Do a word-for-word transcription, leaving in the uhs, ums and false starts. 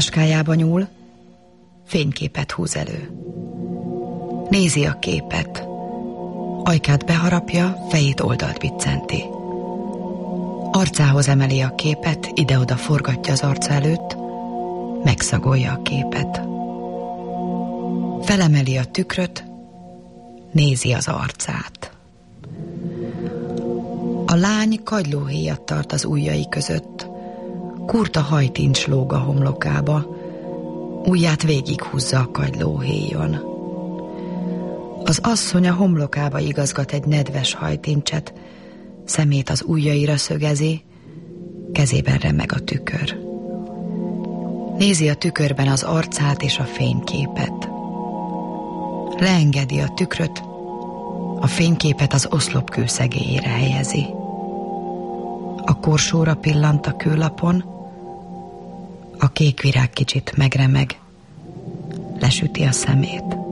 táskájába nyúl, fényképet húz elő. Nézi a képet, ajkát beharapja, fejét oldalt biccenti. Arcához emeli a képet, ide-oda forgatja az arca előtt, megszagolja a képet. Felemeli a tükröt, nézi az arcát. A lány kagylóhéjat tart az ujjai között, kurta hajtincs lóg a homlokába, ujját végighúzza a kagylóhéjon. Az asszony a homlokába igazgat egy nedves hajtincset, szemét az ujjaira szögezi, kezében remeg a tükör. Nézi a tükörben az arcát és a fényképet. Leengedi a tükröt, a fényképet az oszlop kőszegélyére helyezi. A korsóra pillant a kőlapon, a kék virág kicsit megremeg, lesüti a szemét.